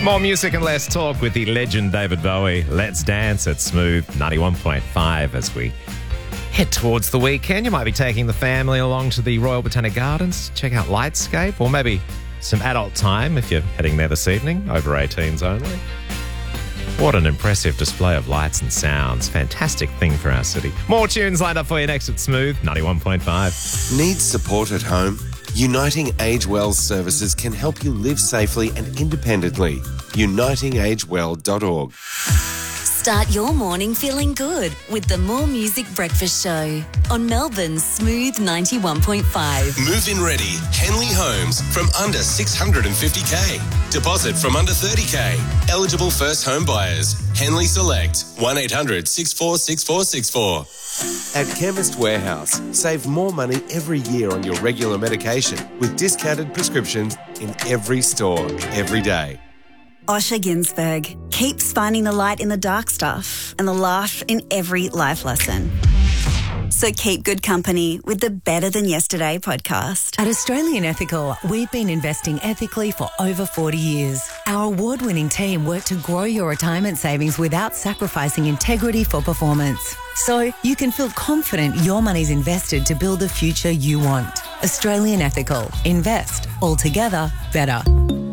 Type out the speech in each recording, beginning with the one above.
More music and less talk with the legend David Bowie. Let's dance at Smooth 91.5 as we head towards the weekend. You might be taking the family along to the Royal Botanic Gardens, check out Lightscape, or maybe some adult time if you're heading there this evening, over 18s only. What an impressive display of lights and sounds. Fantastic thing for our city. More tunes lined up for you next at Smooth 91.5. Need support at home? Uniting Age Well services can help you live safely and independently. unitingagewell.org. Start your morning feeling good with the More Music Breakfast Show on Melbourne's Smooth 91.5. Move-in ready. Henley Homes from under 650k. Deposit from under 30k. Eligible first home buyers. Henley Select. 1800 646464. At Chemist Warehouse, save more money every year on your regular medication with discounted prescriptions in every store, every day. Osher Ginsberg keeps finding the light in the dark stuff and the laugh in every life lesson. So keep good company with the Better Than Yesterday podcast. At Australian Ethical, we've been investing ethically for over 40 years. Our award-winning team work to grow your retirement savings without sacrificing integrity for performance. So you can feel confident your money's invested to build the future you want. Australian Ethical. Invest. Altogether better.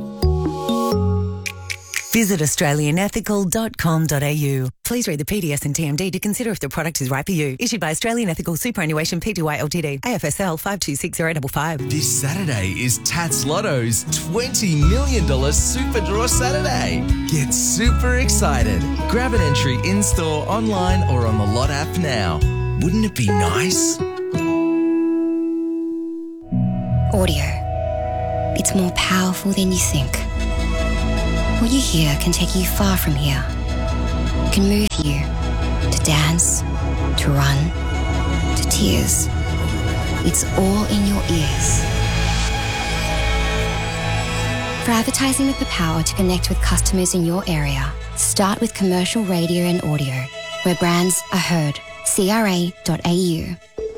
Visit australianethical.com.au. Please read the PDS and TMD to consider if the product is right for you. Issued by Australian Ethical Superannuation Pty Ltd. AFSL 526055. This Saturday is Tats Lotto's $20 million Super Draw Saturday. Get super excited. Grab an entry in-store, online or on the Lot app now. Wouldn't it be nice? Audio. It's more powerful than you think. What you hear can take you far from here. It can move you to dance, to run, to tears. It's all in your ears. For advertising with the power to connect with customers in your area, start with commercial radio and audio, where brands are heard. CRA.au.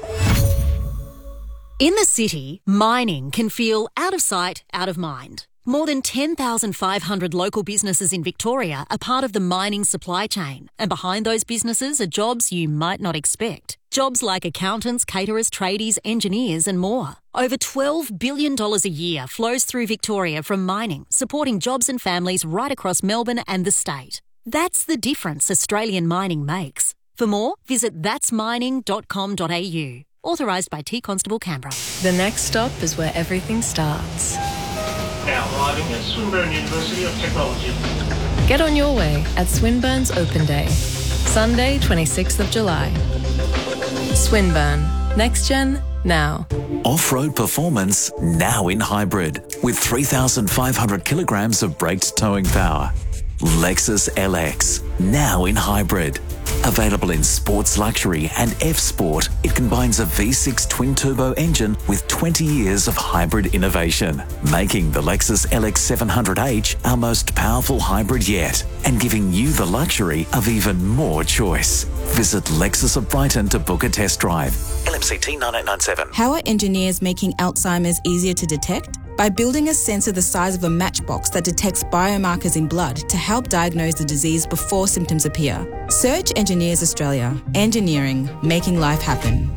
In the city, mining can feel out of sight, out of mind. More than 10,500 local businesses in Victoria are part of the mining supply chain, and behind those businesses are jobs you might not expect. Jobs like accountants, caterers, tradies, engineers and more. Over $12 billion a year flows through Victoria from mining, supporting jobs and families right across Melbourne and the state. That's the difference Australian mining makes. For more, visit that'smining.com.au. Authorised by T Constable Canberra. The next stop is where everything starts. Now arriving at Swinburne University of Technology. Get on your way at Swinburne's Open Day, Sunday, 26th of July. Swinburne. Next Gen, now. Off-road performance, now in hybrid, with 3,500 kilograms of braked towing power. Lexus LX, now in hybrid. Available in Sports Luxury and F-Sport, it combines a V6 twin-turbo engine with 20 years of hybrid innovation, making the Lexus LX 700H our most powerful hybrid yet, and giving you the luxury of even more choice. Visit Lexus of Brighton to book a test drive. LMCT 9897. How are engineers making Alzheimer's easier to detect? By building a sensor the size of a matchbox that detects biomarkers in blood to help diagnose the disease before symptoms appear. Search Engineers Australia. Engineering, making life happen.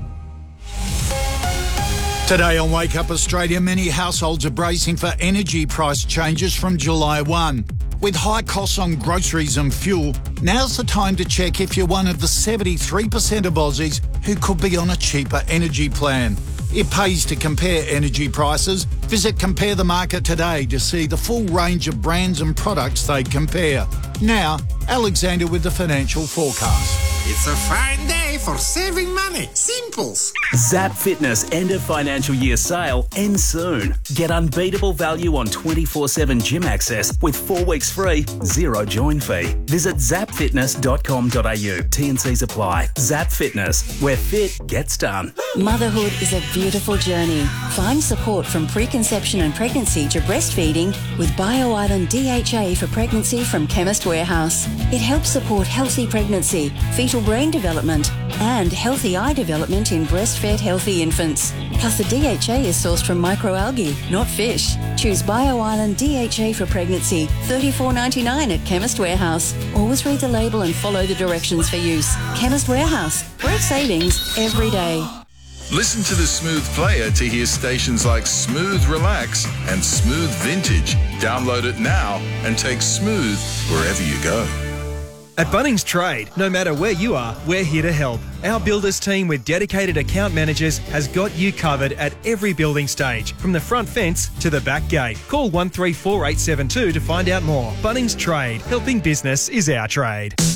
Today on Wake Up Australia, many households are bracing for energy price changes from July 1. With high costs on groceries and fuel, now's the time to check if you're one of the 73% of Aussies who could be on a cheaper energy plan. It pays to compare energy prices. Visit Compare the Market today to see the full range of brands and products they compare. Now, Alexander with the financial forecast. It's a fine day for saving money. Simples. Zap Fitness end of financial year sale ends soon. Get unbeatable value on 24/7 gym access with 4 weeks free, zero join fee. Visit zapfitness.com.au. T&Cs apply. Zap Fitness, where fit gets done. Motherhood is a beautiful journey. Find support from pre conception and pregnancy to breastfeeding with BioIsland DHA for pregnancy from Chemist Warehouse. It helps support healthy pregnancy, fetal brain development, and healthy eye development in breastfed healthy infants. Plus, the DHA is sourced from microalgae, not fish. Choose BioIsland DHA for pregnancy, $34.99 at Chemist Warehouse. Always read the label and follow the directions for use. Chemist Warehouse. Great savings every day. Listen to the Smooth Player to hear stations like Smooth Relax and Smooth Vintage. Download it now and take Smooth wherever you go. At Bunnings Trade, no matter where you are, we're here to help. Our builders team with dedicated account managers has got you covered at every building stage, from the front fence to the back gate. Call 134872 to find out more. Bunnings Trade, helping business is our trade.